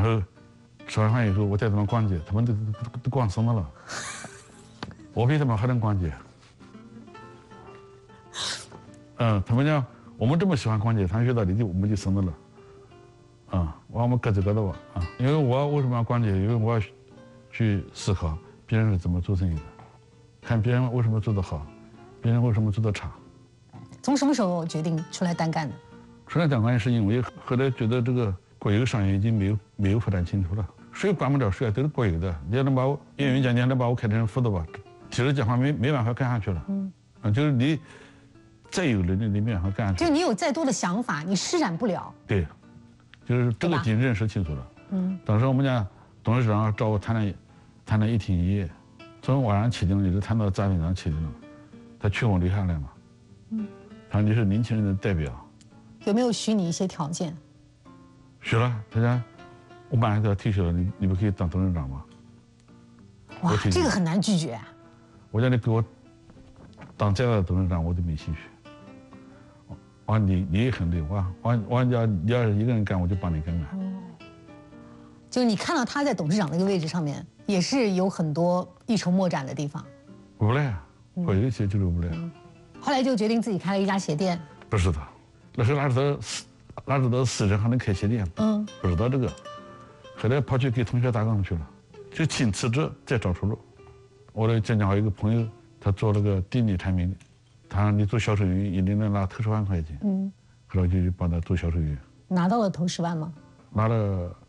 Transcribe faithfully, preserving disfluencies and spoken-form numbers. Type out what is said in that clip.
后吃完饭以后，我带他们逛街，他们都都都逛疯了，我比他们还能逛街。嗯，他们讲我们这么喜欢逛街，他们觉得你就我们就生的了。啊、嗯，我们各走各的吧啊，因为我为什么要逛街？因为我要去思考别人是怎么做生意的，看别人为什么做得好，别人为什么做得差。 从什么时候决定出来单干的？ 出来单干是因为后来觉得这个国有商业已经没有没有发展清楚了，谁管不了谁啊，都是国有的。你要能把我演员讲，你还能把我开成副的吧？其实讲话没没办法干下去了。嗯，啊，就是你再有能力，你没办法干下去。 就你有再多的想法，你施展不了。 对，就是这个已经认识清楚了。嗯，当时我们家董事长找我谈了谈了一天一夜，从晚上七点一直谈到早上七点钟，他劝我留下来嘛。嗯，他说你是年轻人的代表。 有没有许你一些条件？ 许了，他讲我马上就要退休了，你你不可以当董事长吗？ 哇，这个很难拒绝。 我叫你给我当再大的董事长，我都没兴趣。我说你你也很累，我我我要你要是一个人干，我就帮你干干。哦， 就你看到他在董事长那个位置上面，也是有很多一筹莫展的地方。 无赖，我有一些就是无赖。嗯， 后来就决定自己开了一家鞋店。 不是的，那时候哪知道哪知道私人还能开鞋店？嗯，不知道这个。后来跑去给同学打工去了，就先辞职再找出路。我的浙江好有一个朋友，他做那个地理产品，他让你做销售员，一年能拿头十万块钱。嗯，后来就去帮他做销售员。 拿到了头十万吗？ 拿了